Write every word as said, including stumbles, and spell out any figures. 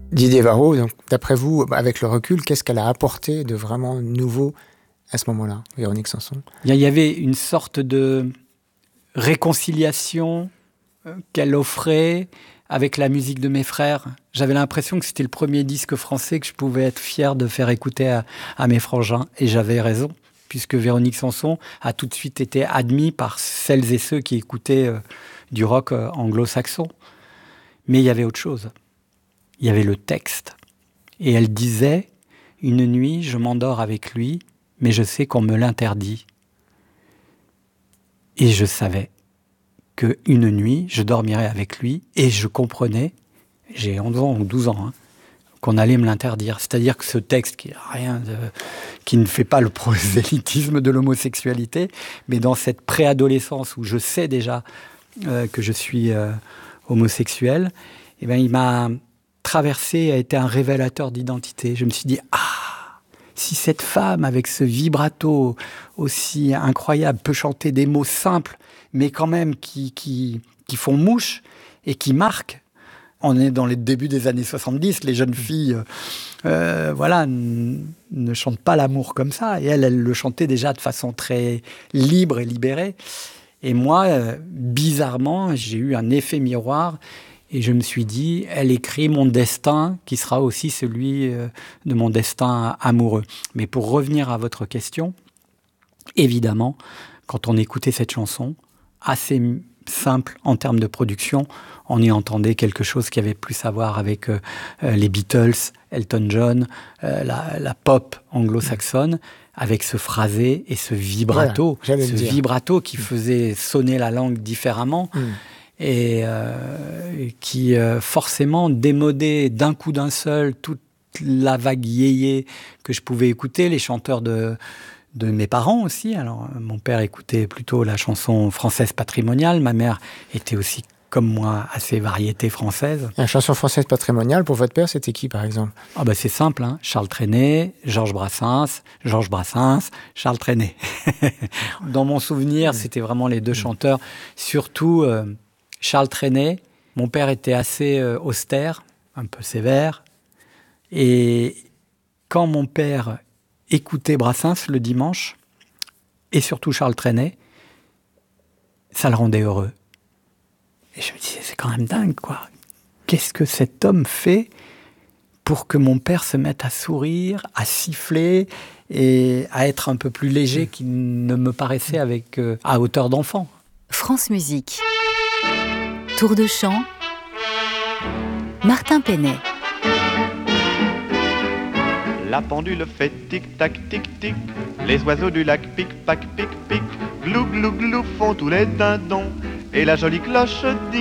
Didier Varro, donc, d'après vous, avec le recul, qu'est-ce qu'elle a apporté de vraiment nouveau à ce moment-là, Véronique Sanson? Il y avait une sorte de réconciliation qu'elle offrait avec la musique de mes frères. J'avais l'impression que c'était le premier disque français que je pouvais être fier de faire écouter à, à mes frangins. Et j'avais raison, puisque Véronique Sanson a tout de suite été admise par celles et ceux qui écoutaient euh, du rock euh, anglo-saxon. Mais il y avait autre chose. Il y avait le texte. Et elle disait « Une nuit, je m'endors avec lui, mais je sais qu'on me l'interdit. » Et je savais qu'une nuit, je dormirais avec lui, et je comprenais, j'ai onze ans ou douze ans, hein, qu'on allait me l'interdire. C'est-à-dire que ce texte, qui, rien de, qui ne fait pas le prosélytisme de l'homosexualité, mais dans cette préadolescence où je sais déjà euh, que je suis euh, homosexuel, eh ben, il m'a traversé, a été un révélateur d'identité. Je me suis dit, ah, si cette femme, avec ce vibrato aussi incroyable, peut chanter des mots simples, mais quand même qui, qui, qui font mouche et qui marquent. On est dans les débuts des années soixante-dix, les jeunes filles euh, voilà, n- ne chantent pas l'amour comme ça. Et elle, elle le chantait déjà de façon très libre et libérée. Et moi, euh, bizarrement, j'ai eu un effet miroir et je me suis dit, elle écrit mon destin qui sera aussi celui euh, de mon destin amoureux. Mais pour revenir à votre question, évidemment, quand on écoutait cette chanson, assez simple en termes de production, on y entendait quelque chose qui avait plus à voir avec euh, les Beatles, Elton John, euh, la, la pop anglo-saxonne, avec ce phrasé et ce vibrato, voilà, ce vibrato qui faisait sonner la langue différemment mm. et, euh, et qui euh, forcément démodait d'un coup d'un seul toute la vague yéyé que je pouvais écouter, les chanteurs de de mes parents aussi. Alors, mon père écoutait plutôt la chanson française patrimoniale. Ma mère était aussi, comme moi, assez variété française. La chanson française patrimoniale, pour votre père, c'était qui, par exemple? Ah ben, c'est simple, hein. Charles Trenet, Georges Brassens, Georges Brassens, Charles Trenet. Dans mon souvenir, mmh. c'était vraiment les deux mmh. chanteurs. Surtout, euh, Charles Trenet. Mon père était assez euh, austère, un peu sévère. Et quand mon père écouter Brassens le dimanche, et surtout Charles Trenet, ça le rendait heureux. Et je me disais, c'est quand même dingue, quoi. Qu'est-ce que cet homme fait pour que mon père se mette à sourire, à siffler, et à être un peu plus léger qu'il ne me paraissait avec, euh, à hauteur d'enfant. France Musique. Tour de chant. Martin Penet. La pendule fait tic-tac, tic-tic. Les oiseaux du lac pic-pac, pic-pic. Glou, glou, glou font tous les dindons. Et la jolie cloche dit